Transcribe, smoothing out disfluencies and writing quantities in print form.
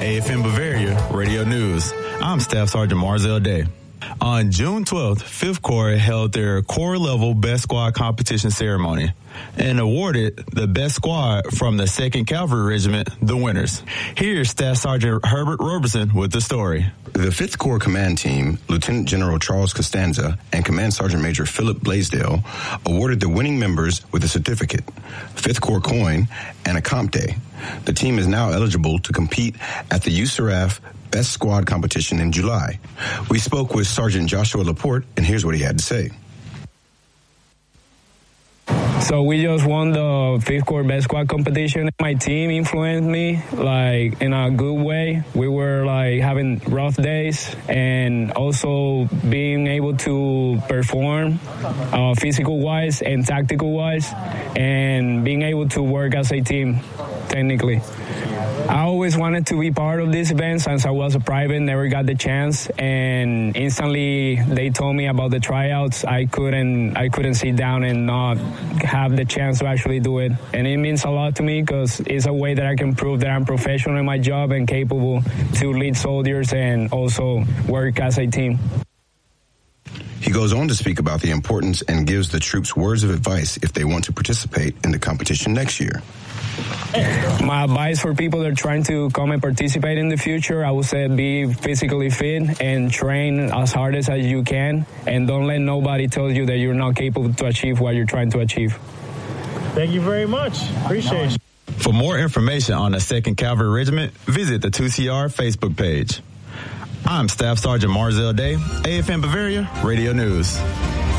AFM Bavaria Radio News. I'm Staff Sergeant Marzell Day. On June 12th, 5th Corps held their Corps-level Best Squad competition ceremony and awarded the best squad from the 2nd Cavalry Regiment the winners. Here's Staff Sergeant Herbert Roberson with the story. The 5th Corps Command Team, Lieutenant General Charles Costanza and Command Sergeant Major Philip Blaisdell, awarded the winning members with a certificate, 5th Corps coin, and a comp day. The team is now eligible to compete at the USARAF Best Squad competition in July. We spoke with Sergeant Joshua Laporte, and here's what he had to say. So we just won the 5th Corps Best Squad competition. My team influenced me, like, in a good way. We were, like, having rough days and also being able to perform physical-wise and tactical-wise and being able to work as a team, technically. I always wanted to be part of this event since I was a private, never got the chance, and instantly they told me about the tryouts. I couldn't sit down and not have the chance to actually do it. And it means a lot to me because it's a way that I can prove that I'm professional in my job and capable to lead soldiers and also work as a team. He goes on to speak about the importance and gives the troops words of advice if they want to participate in the competition next year. My advice for people that are trying to come and participate in the future, I would say be physically fit and train as hard as you can, and don't let nobody tell you that you're not capable to achieve what you're trying to achieve. Thank you very much. Appreciate it. For more information on the 2nd Cavalry Regiment, visit the 2CR Facebook page. I'm Staff Sergeant Marzell Day, AFM Bavaria Radio News.